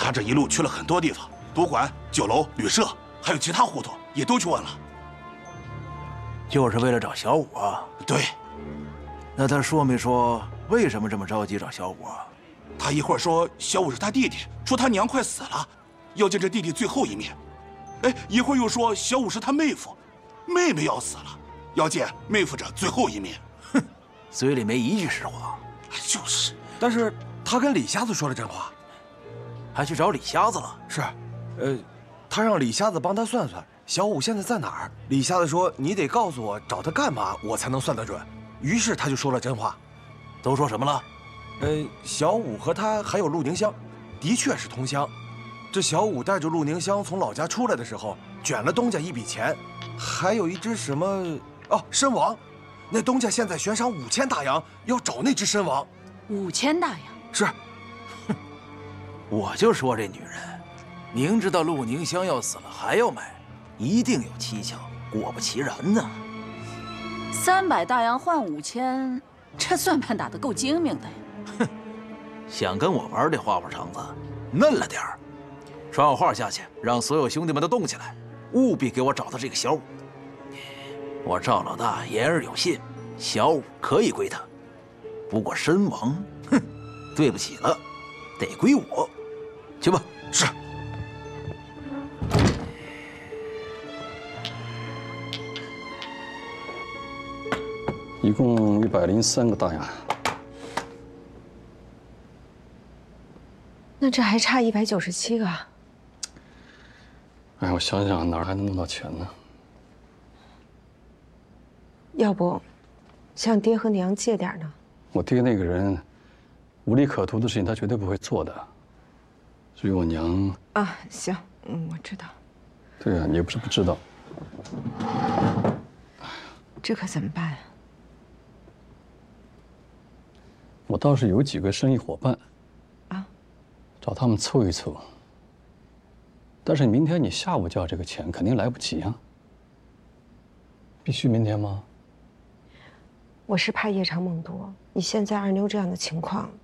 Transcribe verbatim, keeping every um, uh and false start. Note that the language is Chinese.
他这一路去了很多地方，赌馆、酒楼、旅社，还有其他胡同也都去问了。 就是为了找小五啊？ 对。 那他说没说为什么这么着急找小五啊？ 他一会儿说小五是他弟弟，说他娘快死了，要见这弟弟最后一面。哎，一会儿又说小五是他妹夫，妹妹要死了，要见妹夫这最后一面。 哼，嘴里没一句实话。 就是， 但是他跟李瞎子说了真话， 还去找李瞎子了。 是，呃，他让李瞎子帮他算算小五现在在哪儿。李瞎子说：“你得告诉我找他干嘛，我才能算得准。”于是他就说了真话。 都说什么了？ 呃，小五和他还有陆宁香，的确是同乡。这小五带着陆宁香从老家出来的时候，卷了东家一笔钱，还有一只什么哦参王。那东家现在悬赏五千大洋，要找那只参王。 五千大洋？ 是。 哼，我就说这女人，明知道陆宁香要死了还要买，一定有蹊跷。果不其然呢。 三百大洋换五千，这算盘打得够精明的呀。 哼，想跟我玩这花花肠子，嫩了点儿。传我话下去，让所有兄弟们都动起来，务必给我找到这个小五。我赵老大言而有信，小五可以归他。不过身亡，哼，对不起了，得归我。去吧。 是。 一共一百零三个大洋。 那这还差一百九十七个。 哎，我想想哪儿还能弄到钱呢？ 要不，向爹和娘借点呢？ 我爹那个人，无利可图的事情他绝对不会做的。至于我娘啊，行，嗯，我知道。 对啊，你又不是不知道。 这可怎么办啊？ 我倒是有几个生意伙伴， 啊， 找他们凑一凑。但是明天你下午就要这个钱，肯定来不及啊。必须明天吗？ 我是怕夜长梦多。你现在二妞这样的情况，